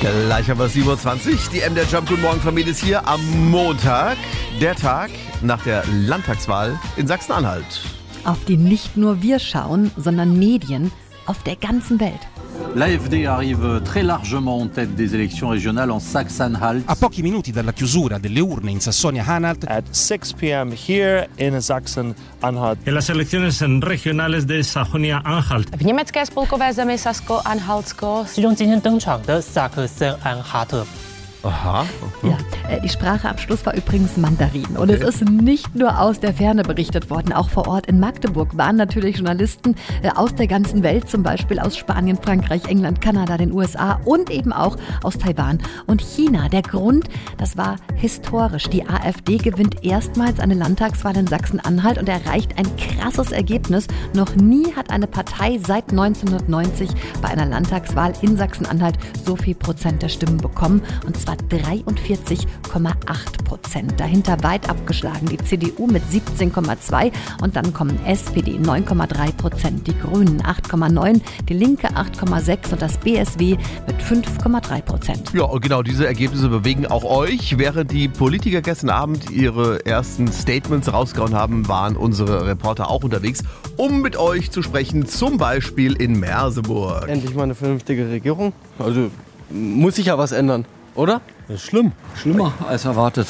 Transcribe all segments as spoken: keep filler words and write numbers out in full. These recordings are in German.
Gleich haben wir sieben Uhr zwanzig. Die M D R Jump. Guten Morgen, Familie, ist hier am Montag. Der Tag nach der Landtagswahl in Sachsen-Anhalt. Auf die nicht nur wir schauen, sondern Medien auf der ganzen Welt. L'A F D arrive très largement en tête des élections régionales en Sachsen-Anhalt. A pochi minuti dalla chiusura delle urne in Sassonia-Anhalt. At six p.m. here in Sachsen-Anhalt. En las elecciones regionales de Sajonia-Anhalt. V německé spolkové zemi Sasko-Anhaltsko. 其中今天登场的萨克森安哈特。 Aha. Ja, die Sprache am Schluss war übrigens Mandarin. Und okay. Es ist nicht nur aus der Ferne berichtet worden. Auch vor Ort in Magdeburg waren natürlich Journalisten aus der ganzen Welt, zum Beispiel aus Spanien, Frankreich, England, Kanada, den U S A und eben auch aus Taiwan und China. Der Grund, das war historisch. Die AfD gewinnt erstmals eine Landtagswahl in Sachsen-Anhalt und erreicht ein krasses Ergebnis. Noch nie hat eine Partei seit neunzehnhundertneunzig bei einer Landtagswahl in Sachsen-Anhalt so viel Prozent der Stimmen bekommen. Und zwar dreiundvierzig Komma acht Prozent. Dahinter weit abgeschlagen die C D U mit siebzehn Komma zwei und dann kommen S P D neun Komma drei Prozent, die Grünen acht Komma neun, die Linke acht Komma sechs und das B S W mit fünf Komma drei Prozent. Ja, und genau diese Ergebnisse bewegen auch euch. Während die Politiker gestern Abend ihre ersten Statements rausgehauen haben, waren unsere Reporter auch unterwegs, um mit euch zu sprechen, zum Beispiel in Merseburg. Endlich mal eine vernünftige Regierung. Also muss sich ja was ändern. Oder? Das ist schlimm. Schlimmer als erwartet.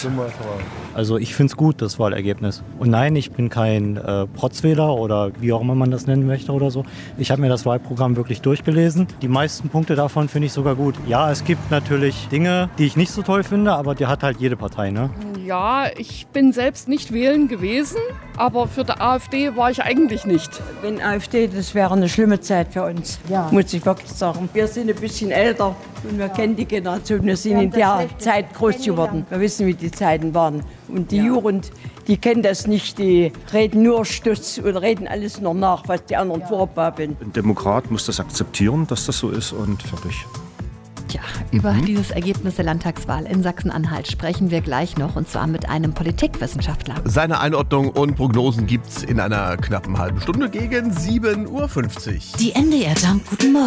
Also ich finde es gut, das Wahlergebnis. Und nein, ich bin kein äh, Protzwähler oder wie auch immer man das nennen möchte oder so. Ich habe mir das Wahlprogramm wirklich durchgelesen. Die meisten Punkte davon finde ich sogar gut. Ja, es gibt natürlich Dinge, die ich nicht so toll finde, aber die hat halt jede Partei, ne? Ja, ich bin selbst nicht wählen gewesen, aber für die AfD war ich eigentlich nicht. Wenn AfD, das wäre eine schlimme Zeit für uns, ja. Muss ich wirklich sagen. Wir sind ein bisschen älter und wir kennen die Generation. Wir sind in der Zeit groß geworden. Wir wissen, wie die Zeiten waren. Und die ja. Jugend, die kennen das nicht. Die reden nur Stutz und reden alles nur nach, was die anderen ja. vorbabeln. Ein Demokrat muss das akzeptieren, dass das so ist und fertig. Tja, über mhm. dieses Ergebnis der Landtagswahl in Sachsen-Anhalt sprechen wir gleich noch, und zwar mit einem Politikwissenschaftler. Seine Einordnung und Prognosen gibt's in einer knappen halben Stunde gegen sieben Uhr fünfzig. Die M D R Jump. Guten Morgen.